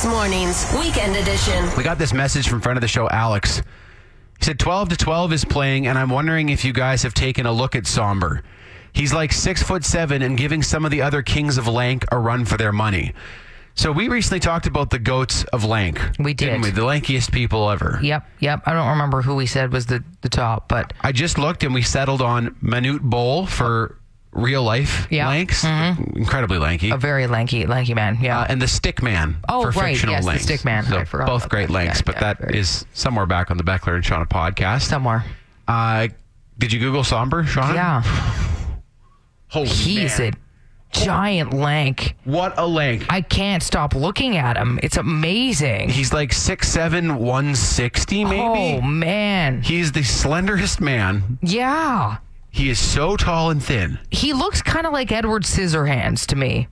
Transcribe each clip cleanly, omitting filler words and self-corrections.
X Mornings, Weekend Edition. We got this message from friend of the show, Alex. He said 12 to 12 is playing, and I'm wondering if you guys have taken a look at Somber. He's like 6'7" and giving some of the other kings of Lank a run for their money. So we recently talked about the goats of Lank. We did. Didn't we? The lankiest people ever. Yep. I don't remember who we said was the top, but... I just looked and we settled on Manute Bol for real life Lanks. Mm-hmm. Incredibly lanky. A very lanky man, yeah. And the Stick Man for fictional yes, Lanks. the Stick Man. So I forgot both about great that. Lanks, but that is somewhere back on the Beckler and Shauna podcast. Somewhere. Did you Google Somber, Shauna? Yeah. Holy He's man. a giant lank. What a lank. I can't stop looking at him. It's amazing. He's like 6'7", 160 maybe. Oh, man. He's the slenderest man. Yeah. He is so tall and thin. He looks kind of like Edward Scissorhands to me.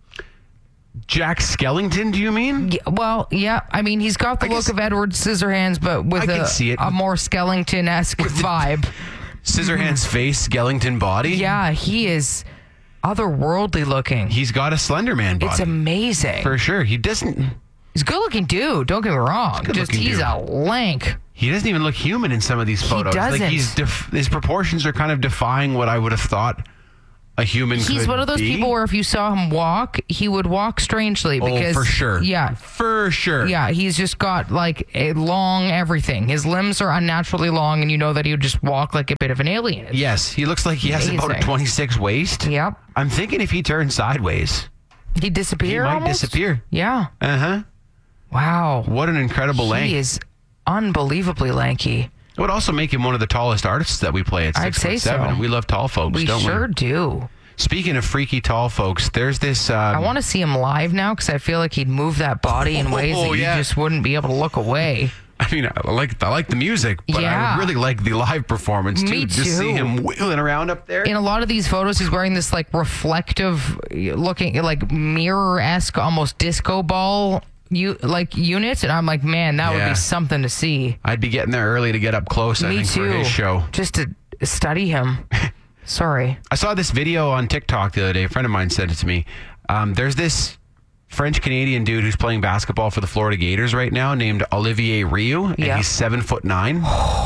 Jack Skellington, do you mean? Yeah, well, yeah. I mean, he's got the look of Edward Scissorhands, but with a more Skellington-esque vibe. Scissorhands face, Skellington body? Yeah, he is otherworldly looking. He's got a Slender Man body. It's amazing. For sure. He doesn't... He's a good-looking dude, don't get me wrong. He's a lank. He doesn't even look human in some of these photos. He doesn't. Like his proportions are kind of defying what I would have thought a human could be. He's one of those people where if you saw him walk, he would walk strangely. Because, for sure. Yeah. For sure. Yeah, he's just got like a long everything. His limbs are unnaturally long, and you know that he would just walk like a bit of an alien. Yes, he looks like he has about a 26 waist. Yep. I'm thinking if he turned sideways, he'd disappear. He might almost? disappear. Yeah. Uh-huh. Wow. What an incredible lank. He is unbelievably lanky. It would also make him one of the tallest artists that we play at 6'7". I'd say so. We love tall folks, don't we? We sure do. Speaking of freaky tall folks, there's this... I want to see him live now because I feel like he'd move that body in ways that you just wouldn't be able to look away. I mean, I like the music, but I would really like the live performance too. Me too. Just see him wheeling around up there. In a lot of these photos, he's wearing this like reflective looking, like mirror-esque, almost disco ball units, and I'm like, man, that would be something to see. I'd be getting there early to get up close. I think, for his show, just to study him. Sorry. I saw this video on TikTok the other day. A friend of mine sent it to me. There's this French-Canadian dude who's playing basketball for the Florida Gators right now named Olivier Rioux, and he's 7'9". And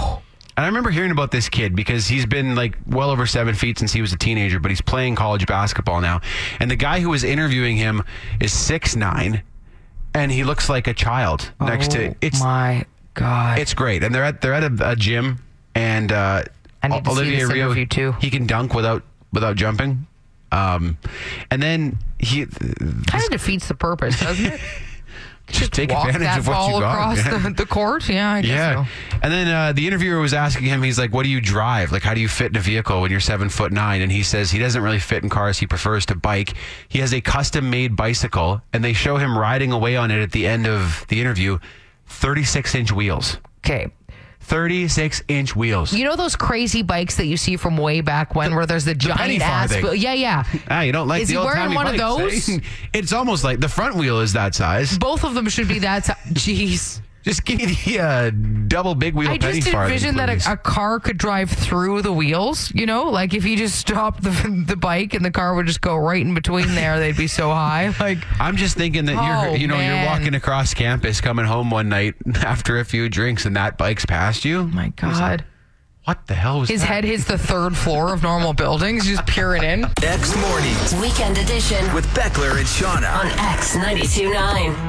I remember hearing about this kid because he's been like well over 7 feet since he was a teenager, but he's playing college basketball now. And the guy who was interviewing him is 6'9", and he looks like a child next to... My God. It's great. And they're at a gym, and I need to see this interview too. He can dunk without jumping. And then he... Kind of defeats the purpose, doesn't it? Just take advantage of what you got. Across the court? Yeah, I guess so. And then the interviewer was asking him, he's like, what do you drive? Like, how do you fit in a vehicle when you're 7'9"? And he says he doesn't really fit in cars. He prefers to bike. He has a custom-made bicycle, and they show him riding away on it at the end of the interview. 36-inch wheels. Okay. 36-inch wheels. You know those crazy bikes that you see from way back when, where there's the giant ass? Yeah. You don't like Is the he old-timey wearing one bikes, of those? eh? It's almost like the front wheel is that size. Both of them should be that size. Jeez. Just give me the double big wheel penny I just envisioned farthing, that a car could drive through the wheels, you know? Like if you just stopped the bike and the car would just go right in between there, they'd be so high. Like I'm just thinking that you're walking across campus coming home one night after a few drinks and that bike's past you. My God. What the hell was His that? head hits the third floor of normal buildings, just peering in. X Mornings Weekend Edition with Beckler and Shauna on X 92.9.